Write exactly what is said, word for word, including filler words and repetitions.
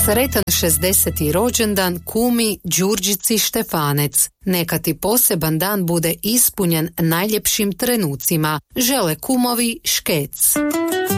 Sretan šezdeseti rođendan kumi Đurđici Štefanec. Neka ti poseban dan bude ispunjen najljepšim trenucima. Žele kumovi Škec.